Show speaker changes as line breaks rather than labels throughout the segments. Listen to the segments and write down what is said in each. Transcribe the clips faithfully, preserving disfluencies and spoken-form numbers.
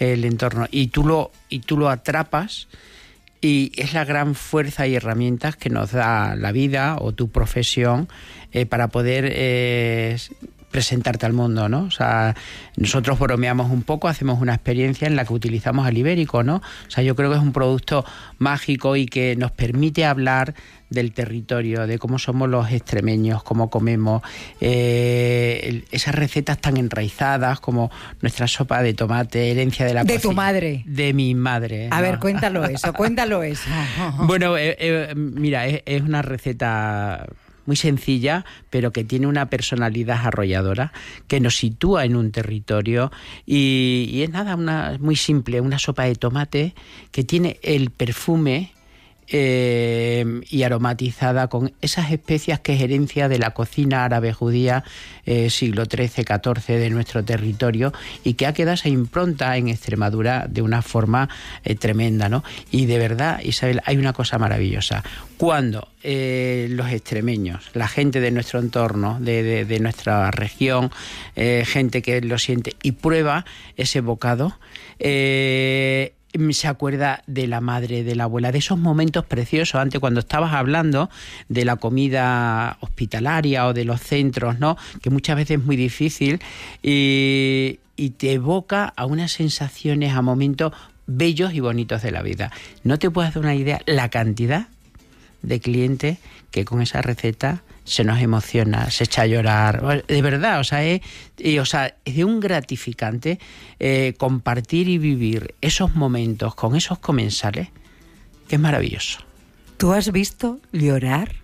el entorno, y tú lo, y tú lo atrapas. Y es la gran fuerza y herramientas que nos da la vida o tu profesión eh, para poder eh, presentarte al mundo, ¿no? O sea, nosotros bromeamos un poco, hacemos una experiencia en la que utilizamos al ibérico, ¿no? O sea, yo creo que es un producto mágico y que nos permite hablar del territorio, de cómo somos los extremeños, cómo comemos, eh, esas recetas tan enraizadas como nuestra sopa de tomate, herencia de la
de
cocina.
tu madre.
De mi madre.
A
¿no?
ver, cuéntalo eso, cuéntalo eso.
Bueno, eh, eh, mira, es, es una receta muy sencilla, pero que tiene una personalidad arrolladora, que nos sitúa en un territorio y, y es nada, una muy simple, una sopa de tomate que tiene el perfume Eh, y aromatizada con esas especias que es herencia de la cocina árabe judía eh, siglo trece catorce de nuestro territorio y que ha quedado esa impronta en Extremadura de una forma eh, tremenda, ¿no? Y de verdad, Isabel, hay una cosa maravillosa. Cuando eh, los extremeños, la gente de nuestro entorno, de, de, de nuestra región, eh, gente que lo siente y prueba ese bocado, eh, se acuerda de la madre, de la abuela, de esos momentos preciosos. Antes, cuando estabas hablando de la comida hospitalaria o de los centros, ¿no? Que muchas veces es muy difícil y, y te evoca a unas sensaciones, a momentos bellos y bonitos de la vida. No te puedes dar una idea la cantidad de clientes que con esa receta se nos emociona, se echa a llorar, de verdad, o sea, es, y, o sea, es de un gratificante eh, compartir y vivir esos momentos con esos comensales, que es maravilloso.
¿Tú has visto llorar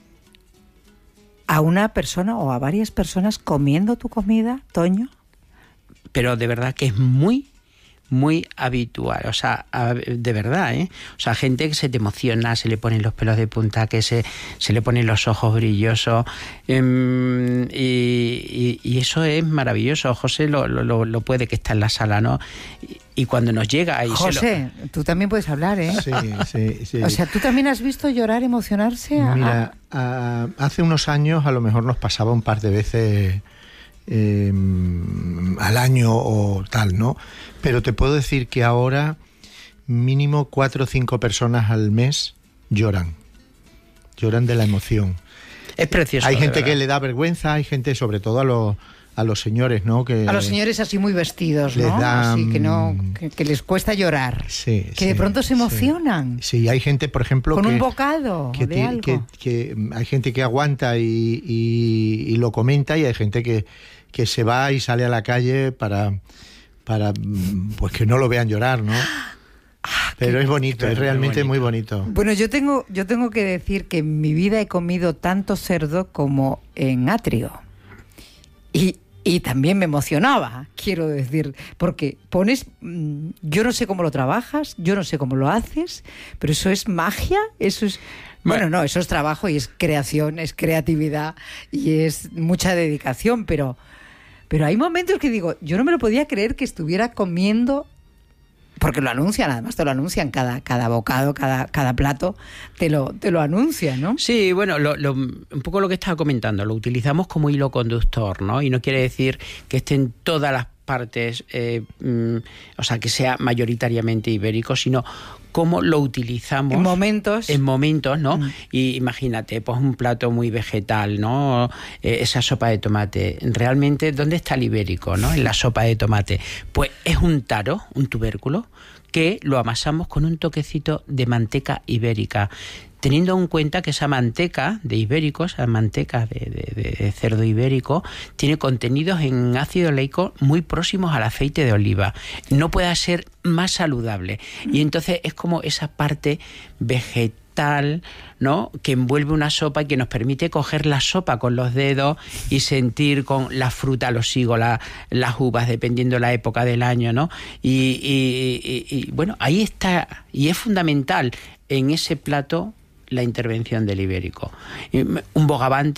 a una persona o a varias personas comiendo tu comida, Toño?
Pero de verdad que es muy muy habitual, o sea, de verdad, ¿eh? O sea, gente que se te emociona, se le ponen los pelos de punta, que se, se le ponen los ojos brillosos, eh, y, y, y eso es maravilloso. José lo, lo, lo puede, que está en la sala, ¿no? Y, y cuando nos llega... Y
José,
se lo...
tú también puedes hablar, ¿eh?
Sí, sí, sí.
O sea, ¿tú también has visto llorar, emocionarse? A...
Mira, a, hace unos años a lo mejor nos pasaba un par de veces... Eh, al año o tal, ¿no? Pero te puedo decir que ahora mínimo cuatro o cinco personas al mes lloran. Lloran de la emoción.
Es precioso.
Hay gente que le da vergüenza, hay gente, sobre todo a los a los señores, ¿no? Que
a los señores así muy vestidos, ¿no?
Les da,
así que no, que, que les cuesta llorar.
Sí,
que
sí,
de pronto se emocionan.
Sí, sí, hay gente, por ejemplo,
con
que,
un bocado
que,
de
que,
algo.
Que, que hay gente que aguanta y, y, y lo comenta, y hay gente que que se va y sale a la calle para, para pues que no lo vean llorar, ¿no? Ah, pero es bonito, es realmente muy bonito.
muy bonito. Bueno, yo tengo, yo tengo que decir que en mi vida he comido tanto cerdo como en Atrio. Y, y también me emocionaba, quiero decir, porque pones, yo no sé cómo lo trabajas, yo no sé cómo lo haces, pero eso es magia, eso es... Bueno, no, eso es trabajo y es creación, es creatividad y es mucha dedicación, pero... Pero hay momentos que digo, yo no me lo podía creer que estuviera comiendo, porque lo anuncian, además te lo anuncian, cada, cada bocado, cada, cada plato, te lo, te lo anuncian, ¿no?
Sí, bueno, lo, lo, un poco lo que estaba comentando, lo utilizamos como hilo conductor, ¿no? Y no quiere decir que estén todas las partes, eh, mm, o sea, que sea mayoritariamente ibérico, sino cómo lo utilizamos
en momentos,
en momentos, ¿no?
Mm.
Y imagínate, pues un plato muy vegetal, ¿no? Eh, esa sopa de tomate. Realmente, ¿dónde está el ibérico, no? En la sopa de tomate. Pues es un taro, un tubérculo, que lo amasamos con un toquecito de manteca ibérica, teniendo en cuenta que esa manteca de ibérico, esa manteca de, de, de cerdo ibérico, tiene contenidos en ácido oleico muy próximos al aceite de oliva. No puede ser más saludable. Y entonces es como esa parte vegetal, ¿no?, que envuelve una sopa y que nos permite coger la sopa con los dedos y sentir con la fruta, los higos, la, las uvas, dependiendo la época del año, ¿no? Y, y, y, y bueno, ahí está, y es fundamental en ese plato la intervención del ibérico. Un bogavante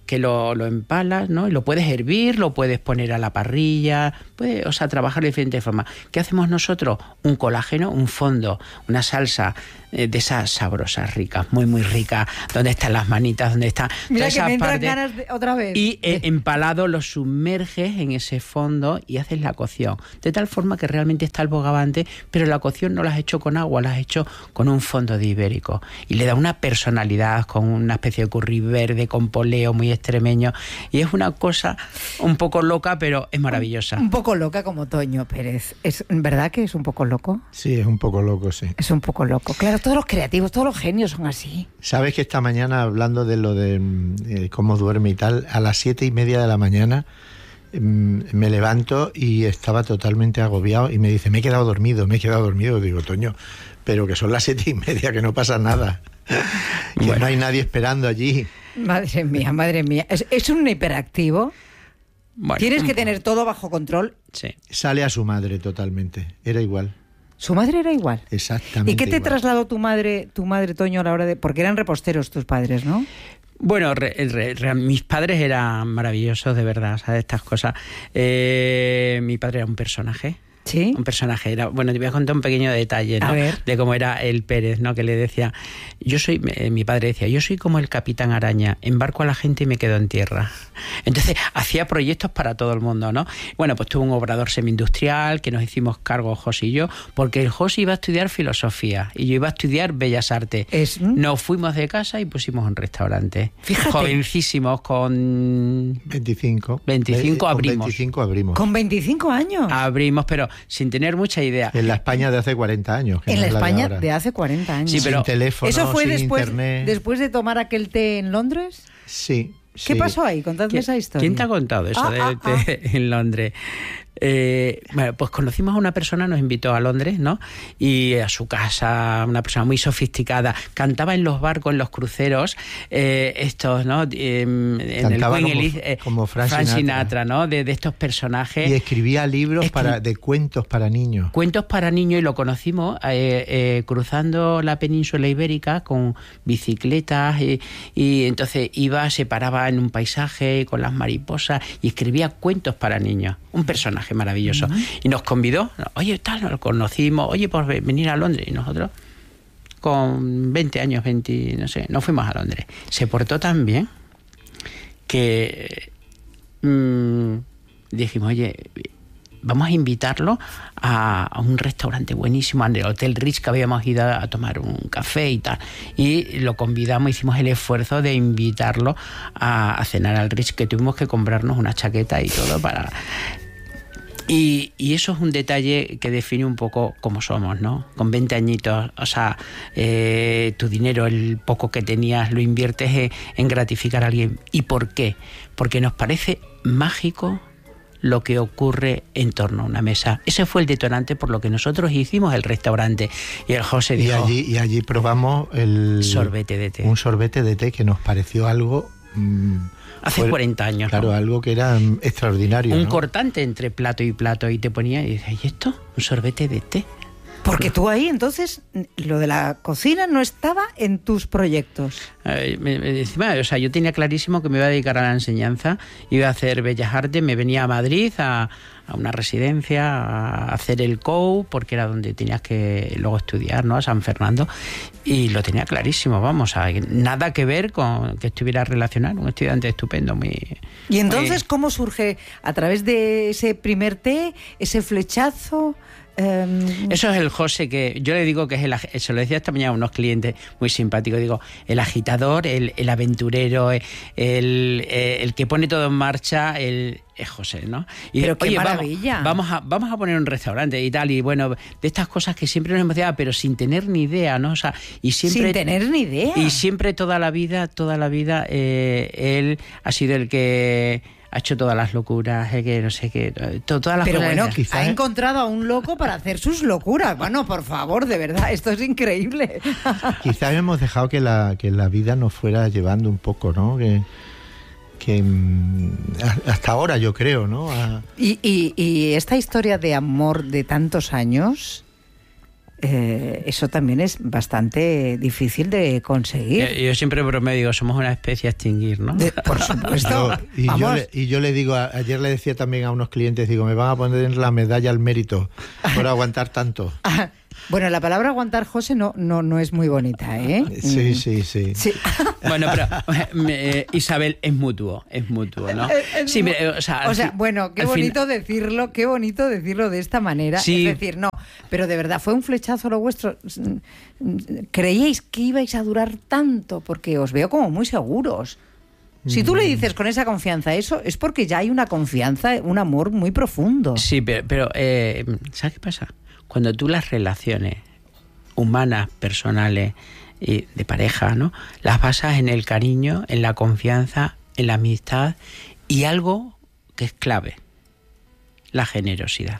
que lo, lo empalas, ¿no? Y lo puedes hervir, lo puedes poner a la parrilla, puedes, o sea, trabajar de diferentes formas. ¿Qué hacemos nosotros? Un colágeno, un fondo, una salsa eh, de esas sabrosas, ricas, muy, muy ricas, donde están las manitas, donde están...
Mira
todas
que
esas
me entran
partes.
ganas de, otra vez.
Y eh, empalado lo sumerges en ese fondo y haces la cocción. De tal forma que realmente está el bogavante, pero la cocción no la has hecho con agua, la has hecho con un fondo de ibérico. Y le da una personalidad con una especie de curry verde, con poleo muy extremeño. Y es una cosa un poco loca, pero es maravillosa.
Un poco loca como Toño Pérez. ¿Es verdad que es un poco loco?
Sí, es un poco loco, sí.
Es un poco loco. Claro, todos los creativos, todos los genios son así.
Sabes que esta mañana, hablando de lo de eh, cómo duerme y tal, a las siete y media de la mañana eh, me levanto y estaba totalmente agobiado y me dice, me he quedado dormido, me he quedado dormido. Digo, Toño, pero que son las siete y media, que no pasa nada. Que bueno, no hay nadie esperando allí.
Madre mía, madre mía. ¿Es, es un hiperactivo? Bueno, ¿Tienes que tener todo bajo control?
Sí.
Sale a su madre totalmente. Era igual.
¿Su madre era igual?
Exactamente.
¿Y qué te
igual.
trasladó tu madre, tu madre, Toño, a la hora de...? Porque eran reposteros tus padres, ¿no?
Bueno, re, re, re, mis padres eran maravillosos, de verdad, ¿sabes? Estas cosas. Eh, mi padre era un personaje.
¿Sí?
Un personaje. Era, bueno, te voy a contar un pequeño detalle, ¿no?
A ver.
De cómo era el Pérez, ¿no? Que le decía, yo soy, eh, mi padre decía, yo soy como el Capitán Araña, embarco a la gente y me quedo en tierra. Entonces, hacía proyectos para todo el mundo, ¿no? Bueno, pues tuvo un obrador semi-industrial que nos hicimos cargo José y yo, porque el José iba a estudiar filosofía y yo iba a estudiar bellas artes.
Es...
Nos fuimos de casa y pusimos un restaurante.
Fíjate.
Jovencísimos, con...
veinticinco.
veinticinco
Con
abrimos.
veinticinco abrimos.
¿Con veinticinco años?
Abrimos, pero sin tener mucha idea.
En la España de hace cuarenta años.
En
no
la
es
España
de,
de hace cuarenta años.
Sí, pero
sin teléfono,
¿Eso fue
sin
después,
internet.
después de tomar aquel té en Londres?
Sí.
¿Qué
sí.
pasó ahí? Contadme esa historia.
¿Quién te ha contado eso
ah,
de
ah,
té
ah.
en Londres? Eh, bueno, pues conocimos a una persona, nos invitó a Londres, ¿no? Y a su casa, una persona muy sofisticada, cantaba en los barcos, en los cruceros, eh, estos, ¿no? Eh, en
Cantaba
el Queen
como,
Elise, eh,
como Frank,
Frank
Sinatra.
Sinatra, ¿no? De, de estos personajes.
Y escribía libros
Escri-
para, de cuentos para niños.
Cuentos para niños, y lo conocimos eh, eh, cruzando la península ibérica con bicicletas y, y entonces iba, se paraba en un paisaje con las mariposas y escribía cuentos para niños. Un personaje maravilloso. Uh-huh. Y nos convidó, oye, tal, nos conocimos, oye, por venir a Londres. Y nosotros, con veinte años, veinte, no sé, nos fuimos a Londres. Se portó tan bien que mmm, dijimos, oye, vamos a invitarlo a, a un restaurante buenísimo, al Hotel Ritz, que habíamos ido a, a tomar un café y tal. Y lo convidamos, hicimos el esfuerzo de invitarlo a, a cenar al Ritz, que tuvimos que comprarnos una chaqueta y todo para... Y, y eso es un detalle que define un poco cómo somos, ¿no? Con veinte añitos, o sea, eh, tu dinero, el poco que tenías, lo inviertes en, en gratificar a alguien. ¿Y por qué? Porque nos parece mágico lo que ocurre en torno a una mesa. Ese fue el detonante por lo que nosotros hicimos el restaurante. Y el José dijo...
Y allí, y allí probamos el...
Sorbete de té.
Un sorbete de té que nos pareció algo... Mmm,
Hace fue, cuarenta años.
Claro,
¿no?
Algo que era um, extraordinario.
Un
¿no?
cortante entre plato y plato. Y te ponía y dices, ¿y esto? Un sorbete de té.
Porque tú ahí, entonces, lo de la cocina no estaba en tus proyectos.
Eh, me, me, encima, o sea, yo tenía clarísimo que me iba a dedicar a la enseñanza, iba a hacer bellas artes, me venía a Madrid a, a una residencia a hacer el C O U, porque era donde tenías que luego estudiar, ¿no? A San Fernando, y lo tenía clarísimo, vamos, a, nada que ver con que estuviera relacionado, un estudiante estupendo, muy...
¿Y entonces
muy...
cómo surge, a través de ese primer té, ese flechazo? Um...
Eso es el José, que yo le digo que es el, se lo decía esta mañana a unos clientes muy simpáticos, digo, el agitador, el, el aventurero, el, el, el que pone todo en marcha, el es José, ¿no? Y
pero qué
oye,
maravilla.
Vamos, vamos a vamos a poner un restaurante y tal, y bueno, de estas cosas que siempre nos hemos dado, pero sin tener ni idea, ¿no? O sea, y siempre
sin tener ni idea.
Y siempre toda la vida, toda la vida eh, él ha sido el que ha hecho todas las locuras, eh, que no sé qué, to, todas las
pero
cosas.
Bueno, quizá ha encontrado a un loco para hacer sus locuras. Bueno, por favor, de verdad, esto es increíble.
Quizás hemos dejado que la que la vida nos fuera llevando un poco, ¿no? Que, que hasta ahora yo creo, ¿no? A...
Y, y, y esta historia de amor de tantos años, eh, eso también es bastante difícil de conseguir.
Yo, yo siempre bromeo, digo, somos una especie a extinguir, ¿no?
De, por supuesto.
No, y, yo le, y yo le digo, a, ayer le decía también a unos clientes, digo, me van a poner la medalla al mérito por aguantar tanto.
Bueno, la palabra aguantar, José, no, no, no es muy bonita, ¿eh?
Sí, sí, sí.
sí.
Bueno, pero eh, Isabel, es mutuo, es mutuo, ¿no?
Es
sí,
mu-
me, o sea,
o sea,
fin,
bueno, qué bonito fin... decirlo, qué bonito decirlo de esta manera.
Sí.
Es decir, no, pero de verdad, fue un flechazo lo vuestro. ¿Creíais que ibais a durar tanto? Porque os veo como muy seguros. Si tú le dices con esa confianza eso, es porque ya hay una confianza, un amor muy profundo.
Sí, pero, pero eh, ¿sabes qué pasa? Cuando tú las relaciones humanas, personales y de pareja, ¿no?, las basas en el cariño, en la confianza, en la amistad y algo que es clave, la generosidad.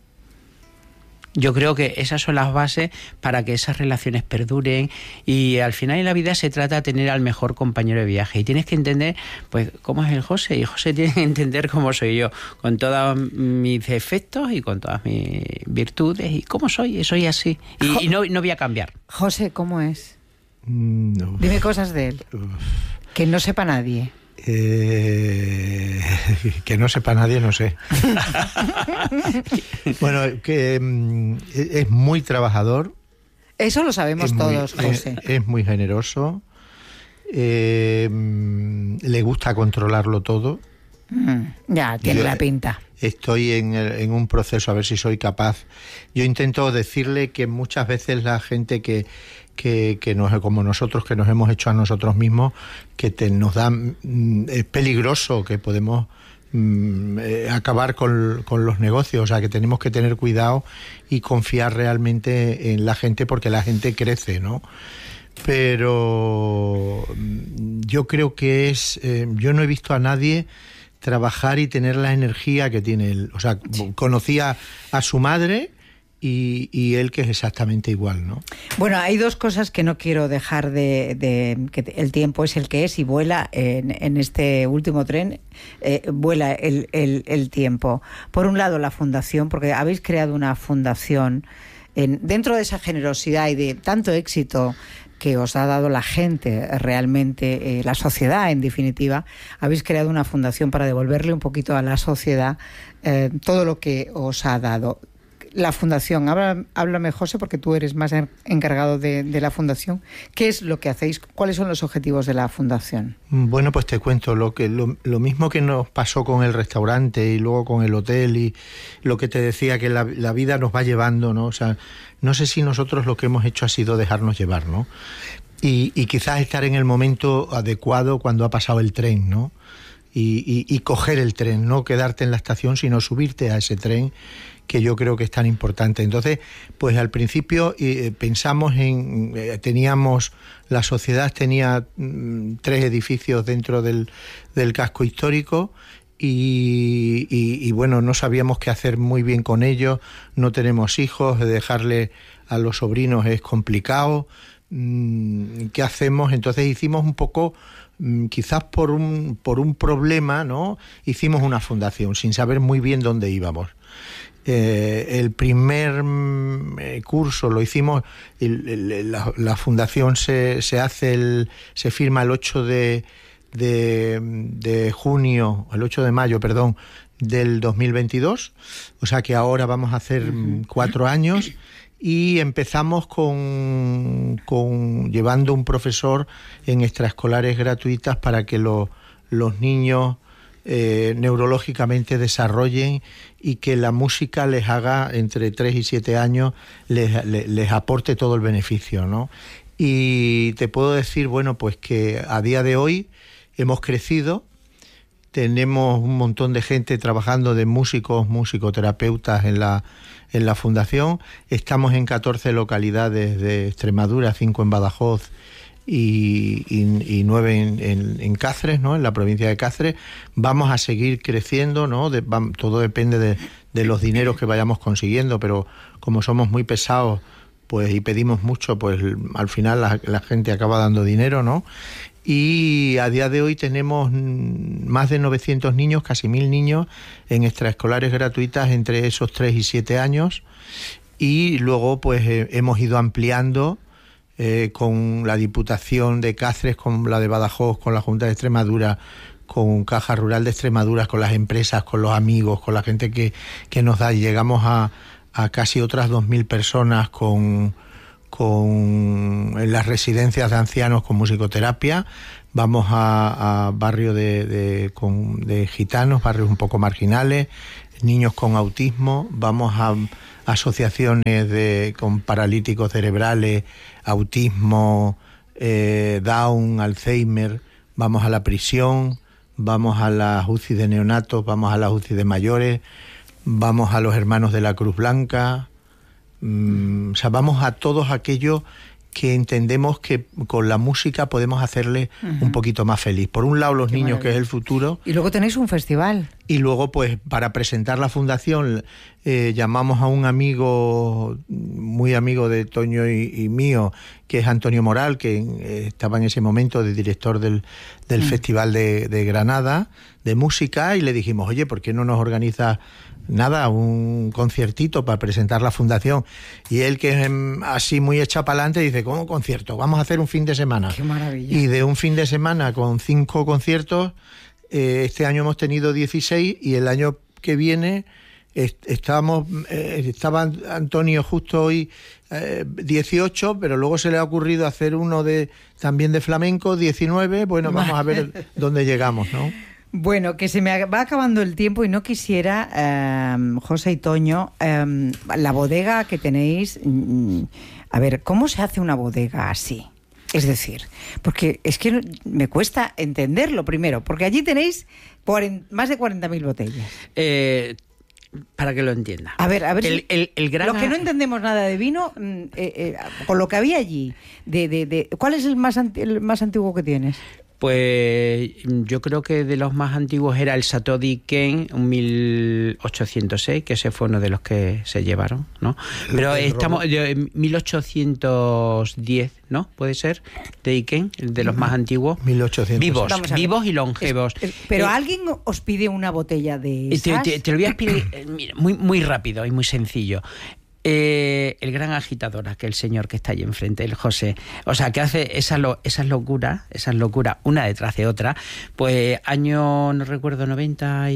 Yo creo que esas son las bases para que esas relaciones perduren, y al final en la vida se trata de tener al mejor compañero de viaje, y tienes que entender pues cómo es el José, y José tiene que entender cómo soy yo, con todos mis defectos y con todas mis virtudes, y cómo soy, soy así, y, y no, no voy a cambiar.
José, ¿cómo es?
No.
Dime cosas de él,
Uf.
que no sepa nadie.
Eh, que no sepa nadie, no sé. Bueno, que mm, es muy trabajador.
Eso lo sabemos
es
todos,
muy,
José.
Es, es muy generoso. Eh, mm, le gusta controlarlo todo.
Mm, ya, tiene
Yo,
la pinta.
Estoy en, el, en un proceso a ver si soy capaz. Yo intento decirle que muchas veces la gente que que, que nos, como nosotros, que nos hemos hecho a nosotros mismos, que te, nos da, mm, es peligroso, que podemos mm, eh, acabar con, con los negocios, o sea, que tenemos que tener cuidado y confiar realmente en la gente, porque la gente crece, ¿no? Pero mm, yo creo que es, eh, yo no he visto a nadie trabajar y tener la energía que tiene él. O sea, sí. Conocía a su madre, Y, y él, que es exactamente igual, ¿no?
Bueno, hay dos cosas que no quiero dejar de... de que el tiempo es el que es, y vuela en, en este último tren, eh, vuela el, el, el tiempo. Por un lado, la fundación, porque habéis creado una fundación en, dentro de esa generosidad y de tanto éxito que os ha dado la gente, realmente, eh, la sociedad, en definitiva. Habéis creado una fundación para devolverle un poquito a la sociedad eh, todo lo que os ha dado. La fundación, Habla, háblame, José, porque tú eres más encargado de, de la fundación. ¿Qué es lo que hacéis? ¿Cuáles son los objetivos de la fundación?
Bueno, pues te cuento lo que lo, lo mismo que nos pasó con el restaurante y luego con el hotel, y lo que te decía, que la, la vida nos va llevando, ¿no? O sea, no sé si nosotros lo que hemos hecho ha sido dejarnos llevar, ¿no? Y, y quizás estar en el momento adecuado cuando ha pasado el tren, ¿no? Y, y, y coger el tren, no quedarte en la estación, sino subirte a ese tren, que yo creo que es tan importante. Entonces, pues al principio eh, pensamos en, eh, teníamos, la sociedad tenía mm, tres edificios dentro del, del casco histórico, y, y, y bueno, no sabíamos qué hacer muy bien con ellos, no tenemos hijos, dejarle a los sobrinos es complicado, mm, ¿qué hacemos? Entonces hicimos un poco, quizás por un, por un problema, ¿no? Hicimos una fundación sin saber muy bien dónde íbamos. Eh, el primer eh, curso lo hicimos, el, el, la, la fundación se, se hace, el, se firma el ocho de, de, de junio, el ocho de mayo, perdón, del dos mil veintidós, o sea que ahora vamos a hacer uh-huh. cuatro años. Y empezamos con, con llevando un profesor en extraescolares gratuitas para que lo, los niños eh, neurológicamente desarrollen, y que la música les haga, entre tres y siete años, les, les, les aporte todo el beneficio, ¿no? Y te puedo decir, bueno, pues que a día de hoy hemos crecido. Tenemos un montón de gente trabajando, de músicos, musicoterapeutas en la, en la fundación. Estamos en catorce localidades de Extremadura, cinco en Badajoz y, y, y nueve en, en, en Cáceres, ¿no? En la provincia de Cáceres. Vamos a seguir creciendo, ¿no? De, va, todo depende de, de los dineros que vayamos consiguiendo, pero como somos muy pesados, pues, y pedimos mucho, pues al final la, la gente acaba dando dinero, ¿no? Y a día de hoy tenemos más de novecientos niños, casi mil niños, en extraescolares gratuitas entre esos tres y siete años. y luego pues eh, hemos ido ampliando eh, con la Diputación de Cáceres, con la de Badajoz, con la Junta de Extremadura, con Caja Rural de Extremadura, con las empresas, con los amigos, con la gente que, que nos da. Llegamos a, a casi otras dos mil personas con, con, en las residencias de ancianos con musicoterapia. Vamos a, a barrios de, de, con, de gitanos, barrios un poco marginales, niños con autismo. Vamos a asociaciones de, con paralíticos cerebrales, autismo, eh, Down, Alzheimer. Vamos a la prisión. Vamos a las U C I de neonatos, vamos a las U C I de mayores, vamos a los hermanos de la Cruz Blanca, mmm, o sea, vamos a todos aquellos que entendemos que con la música podemos hacerle uh-huh. un poquito más feliz. Por un lado los Qué niños, maravilla. Que es el futuro.
Y luego tenéis un festival.
Y luego, pues, para presentar la fundación, eh, llamamos a un amigo, muy amigo de Toño y, y mío, que es Antonio Moral, que eh, estaba en ese momento de director del, del mm. Festival de, de Granada, de música, y le dijimos, oye, ¿por qué no nos organizas nada, un conciertito para presentar la fundación? Y él, que es así muy echado para adelante, dice, ¿cómo concierto? Vamos a hacer un fin de semana.
¡Qué maravilla!
Y de un fin de semana con cinco conciertos, eh, este año hemos tenido dieciséis, y el año que viene est- estábamos, eh, estaba Antonio justo hoy eh, dieciocho, pero luego se le ha ocurrido hacer uno de también de flamenco, diecinueve. Bueno, vamos a ver dónde llegamos, ¿no?
Bueno, que se me va acabando el tiempo y no quisiera, eh, José y Toño, eh, la bodega que tenéis, mm, a ver, ¿cómo se hace una bodega así? Es decir, porque es que me cuesta entenderlo primero, porque allí tenéis cuarenta, más de cuarenta mil botellas.
Eh, para que lo entienda.
A ver, a ver,
el,
si,
el, el gran...
los que no entendemos nada de vino, eh, eh, con lo que había allí, de, de, de, ¿cuál es el más, anti, el más antiguo que tienes?
Pues yo creo que de los más antiguos era el Chateau d'Yquem, un mil ochocientos seis, que ese fue uno de los que se llevaron, ¿no? Pero el estamos en mil ochocientos diez, ¿no? Puede ser, de Yquem, de los más antiguos.
mil ochocientos.
Vivos, vivos y longevos.
Es, es, pero eh, ¿alguien os pide una botella de esas?
Te, te, te lo voy a explicar muy, muy rápido y muy sencillo. Eh, el gran agitador, aquel señor que está ahí enfrente, el José, o sea, que hace esas lo, esas locuras, esas locuras, una detrás de otra, pues año, no recuerdo, noventa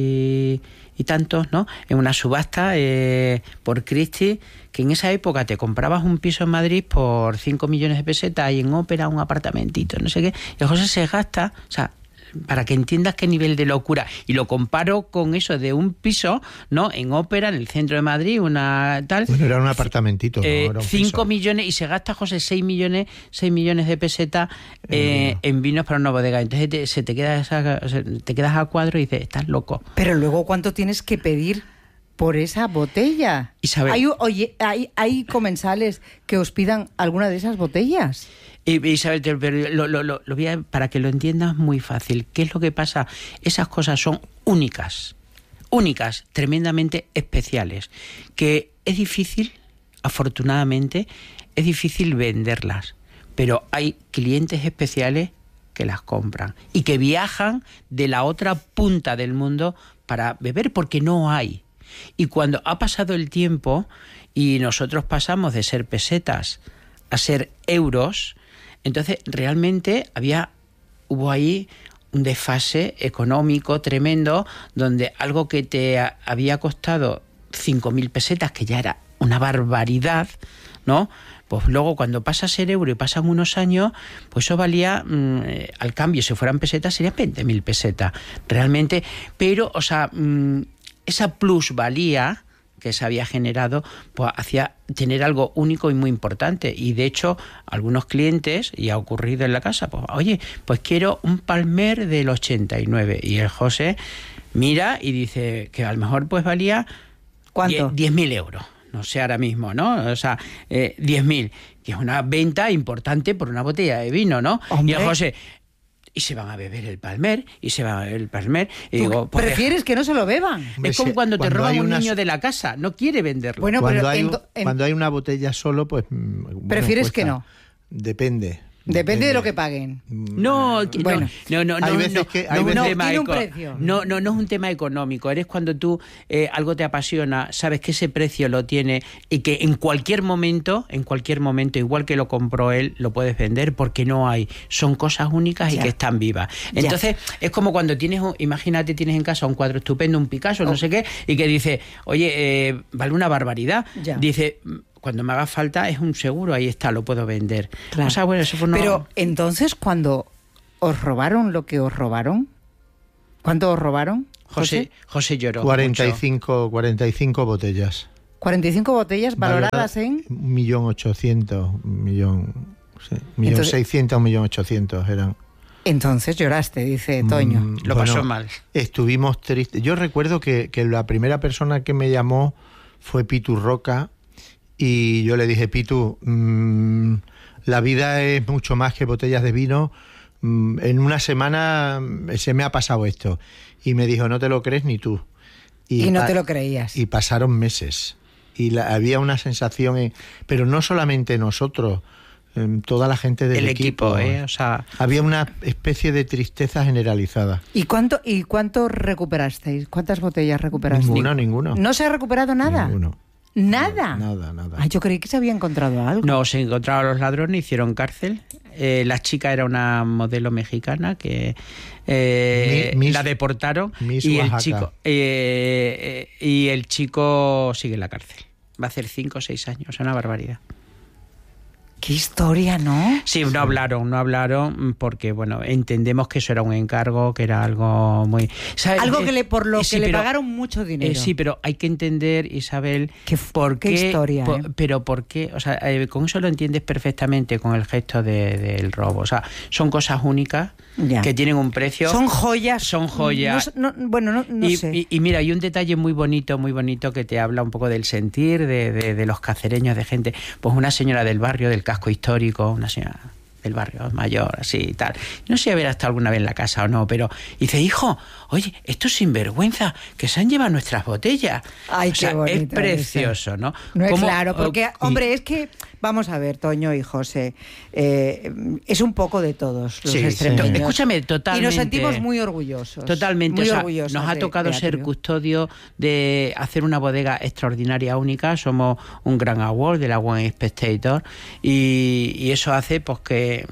y, y tantos, ¿no? En una subasta eh, por Christie, que en esa época te comprabas un piso en Madrid por cinco millones de pesetas y en Ópera un apartamentito, no sé qué, y el José se gasta, o sea, para que entiendas qué nivel de locura, y lo comparo con eso de un piso, ¿no? En Ópera, en el centro de Madrid, una tal.
Bueno, era un apartamentito, ¿no?
Eh,
Era un
cinco
piso.
millones, y se gasta, José, seis millones, seis millones de pesetas eh, eh, en vinos para una bodega. Entonces te, se te queda esa, te quedas a cuadro y dices, estás loco.
Pero luego, ¿cuánto tienes que pedir por esa botella?
Isabel.
¿Hay, oye, hay, hay comensales que os pidan alguna de esas botellas?
Isabel, pero lo, lo, lo, lo voy a, para que lo entiendas muy fácil. ¿Qué es lo que pasa? Esas cosas son únicas, únicas, tremendamente especiales, que es difícil, afortunadamente, es difícil venderlas, pero hay clientes especiales que las compran y que viajan de la otra punta del mundo para beber, porque no hay. Y cuando ha pasado el tiempo y nosotros pasamos de ser pesetas a ser euros, entonces realmente había, hubo ahí un desfase económico tremendo, donde algo que te había costado cinco mil pesetas, que ya era una barbaridad, ¿no? Pues luego cuando pasa a ser euro y pasan unos años, pues eso valía, mmm, al cambio, si fueran pesetas, serían veinte mil pesetas, realmente. Pero, o sea, mmm, esa plusvalía que se había generado, pues hacía tener algo único y muy importante. Y de hecho, algunos clientes, y ha ocurrido en la casa, pues oye, pues quiero un Palmer del ochenta y nueve. Y el José mira y dice que a lo mejor pues valía
¿cuánto?
diez mil euros. No sé ahora mismo, ¿no? O sea, eh, diez mil, que es una venta importante por una botella de vino, ¿no?
Hombre.
Y el José... Y se van a beber el Palmer, y se van a beber el Palmer. Y digo, pues,
¿prefieres que no se lo beban?
Es como cuando, cuando te roban un
unas...
niño de la casa, no quiere venderlo.
Bueno,
cuando,
pero
hay,
en,
un,
en...
cuando hay una botella solo, pues... Bueno,
¿prefieres
cuesta.
que no?
Depende.
Depende de lo que paguen.
No, que-
Bueno,
no, no, no,
hay
no,
veces
no,
que-
no
hay
es un
veces-
tema
Tiene un
eco-
precio.
no, no, no es un tema económico. Eres cuando tú eh, algo te apasiona, sabes que ese precio lo tiene y que en cualquier momento, en cualquier momento, igual que lo compró él, lo puedes vender porque no hay. Son cosas únicas y
Ya.
que están vivas.
Ya.
Entonces, es como cuando tienes, un- imagínate, tienes en casa un cuadro estupendo, un Picasso, no sé qué, y que dice, oye, eh, vale una barbaridad.
Ya.
Dice, cuando me haga falta es un seguro, ahí está, lo puedo vender.
Claro.
O sea, bueno, eso fue una-
Pero entonces, cuando os robaron lo que os robaron, ¿cuánto os robaron?
José, José lloró.
cuarenta y
mucho.
cinco, cuarenta y cinco botellas.
cuarenta y cinco botellas valoradas
Valorada-
en...
Un millón ochocientos, un millón... Sí, un millón
Entonces-
seiscientos, un millón ochocientos eran.
Entonces lloraste, dice Toño.
Mm,
Lo pasó mal.
Estuvimos tristes. Yo recuerdo que, que la primera persona que me llamó fue Pitu Roca y yo le dije, Pitu, mmm, la vida es mucho más que botellas de vino. Mm, en una semana mm, se me ha pasado esto. Y me dijo, no te lo crees ni tú.
Y no
pa-
te lo creías.
Y pasaron meses. Y la- había una sensación, en- pero no solamente nosotros, em, toda la gente del
El equipo, ¿eh? O sea,
Había una especie de tristeza generalizada.
¿Y cuánto, ¿Y cuánto recuperasteis? ¿Cuántas botellas recuperasteis?
Ninguno, ninguno.
¿No se ha recuperado nada?
Ninguno.
¿Nada?
No, nada, nada.
Ay, yo creí que se había encontrado algo.
no, se encontraron los ladrones, hicieron cárcel. Eh, la chica era una modelo mexicana que eh,
Mi- Miss-
la deportaron
Miss
y el
Oaxaca.
chico eh, eh, y el chico sigue en la cárcel. Va a hacer cinco o seis años, es una barbaridad.
Qué historia, ¿no?
Sí, no hablaron, no hablaron porque, bueno, entendemos que eso era un encargo, que era algo muy... ¿sabes?
Algo
Eh,
que le, por lo
sí,
que le
pero-
pagaron mucho dinero.
Eh, sí, pero hay que entender, Isabel,
Qué f-
por
qué
qué,
historia,
po-
¿eh?
pero por qué, o sea, eh, con eso lo entiendes perfectamente con el gesto de- del robo. O sea, son cosas únicas
Ya.
que tienen un precio.
Son joyas.
Son joyas.
No sé- no- bueno, no, no
y,
sé.
y- y mira, hay un detalle muy bonito, muy bonito que te habla un poco del sentir de, de- de los cacereños, de gente. Pues una señora del barrio, del casco histórico, una señora del barrio mayor, así y tal. No sé si habrá estado alguna vez en la casa o no, pero dice, hijo, oye, esto es sinvergüenza, que se han llevado nuestras botellas.
Ay,
O
qué
sea,
bonito
es precioso, ¿no?
No es
¿Cómo-
claro, porque,
y-
hombre, es que, vamos a ver, Toño y José, eh, es un poco de todos los
Sí, sí.
extremeños.
Escúchame,
Y
totalmente.
nos sentimos muy orgullosos.
Totalmente,
Muy
o sea,
orgullosos
nos ha
de-
tocado
de
ser
Atrio.
custodio de hacer una bodega extraordinaria, única. Somos un gran award de la One Spectator y, y eso hace pues que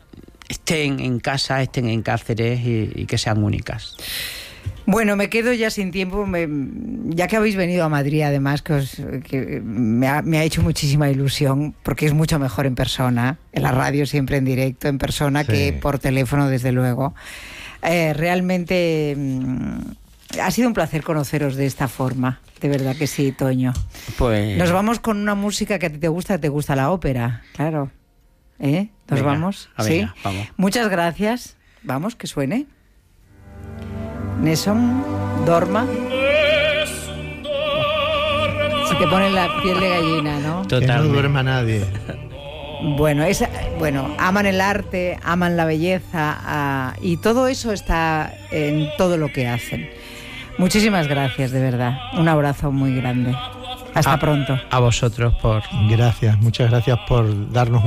estén en casa, estén en Cáceres y, y que sean únicas.
Bueno, me quedo ya sin tiempo, me- ya que habéis venido a Madrid, además, que, os- que me, ha, me ha hecho muchísima ilusión, porque es mucho mejor en persona, en la radio siempre en directo, en persona,
Sí.
que por teléfono, desde luego. Eh, realmente mm, ha sido un placer conoceros de esta forma, de verdad que sí, Toño.
Pues
Nos vamos con una música que a ti te gusta, te gusta la ópera, claro. ¿Eh? ¿Nos
Venga,
vamos?
a
¿Sí?
venga, vamos.
Muchas gracias. Vamos, que suene. Nessun Dorma. Se te pone la piel de gallina, ¿no?
Que no
totalmente.
duerma nadie.
Bueno, es, bueno, aman el arte, aman la belleza ah, y todo eso está en todo lo que hacen. Muchísimas gracias, de verdad. Un abrazo muy grande. Hasta
A-
pronto.
A vosotros por
Gracias, muchas gracias por darnos